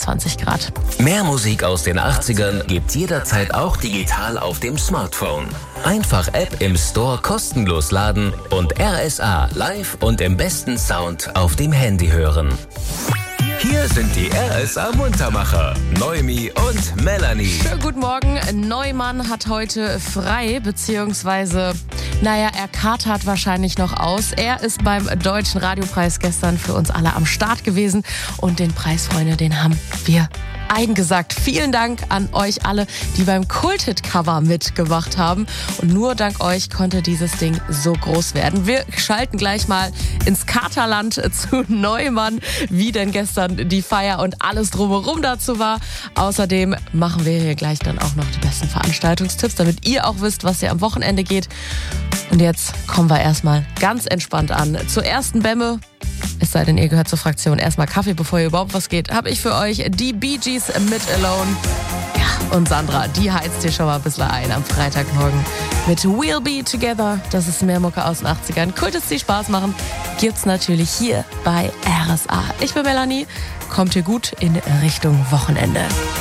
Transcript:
23 Grad. Mehr Musik aus den 80ern gibt's jederzeit auch digital auf dem Smartphone. Einfach App im Store kostenlos laden und RSA live und im besten Sound auf dem Handy hören. Hier sind die RSA Muntermacher, Noemi und Melanie. Schönen guten Morgen. Neumann hat heute frei, beziehungsweise, er katert wahrscheinlich noch aus. Er ist beim Deutschen Radiopreis gestern für uns alle am Start gewesen. Und den Preis, Freunde, den haben wir eingesagt. Vielen Dank an euch alle, die beim Kult-Hit-Cover mitgemacht haben. Und nur dank euch konnte dieses Ding so groß werden. Wir schalten gleich mal ins Katerland zu Neumann, wie denn gestern die Feier und alles drumherum dazu war. Außerdem machen wir hier gleich dann auch noch die besten Veranstaltungstipps, damit ihr auch wisst, was hier am Wochenende geht. Und jetzt kommen wir erstmal ganz entspannt an zur ersten Bämme. Es sei denn, ihr gehört zur Fraktion erstmal Kaffee, bevor hier überhaupt was geht, habe ich für euch die Bee Gees mit Alone. Ja, und Sandra, die heizt hier schon mal ein bisschen ein am Freitagmorgen mit We'll Be Together. Das ist mehr Mucke aus den 80ern. Kultus, die Spaß machen, gibt's natürlich hier bei RSA. Ich bin Melanie, kommt hier gut in Richtung Wochenende.